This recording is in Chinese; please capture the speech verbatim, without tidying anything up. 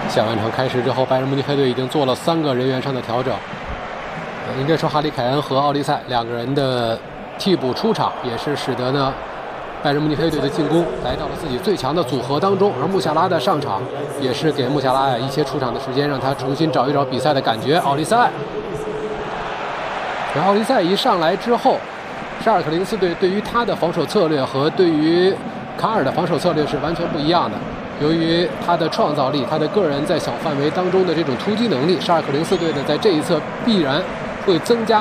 下半场开始之后，拜仁慕尼黑队已经做了三个人员上的调整。应该说，哈里凯恩和奥利塞两个人的替补出场，也是使得呢拜仁慕尼黑队的进攻来到了自己最强的组合当中。而穆夏拉的上场，也是给穆夏拉呀一些出场的时间，让他重新找一找比赛的感觉。奥利塞，然后奥利塞一上来之后，沙尔克零四队对于他的防守策略和对于卡尔的防守策略是完全不一样的。由于他的创造力，他的个人在小范围当中的这种突击能力，沙尔克零四队的在这一侧必然会增加